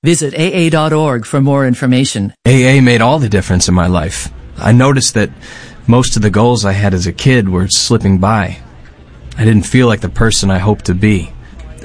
Visit AA.org for more information. AA made all the difference in my life. I noticed that most of the goals I had as a kid were slipping by. I didn't feel like the person I hoped to be.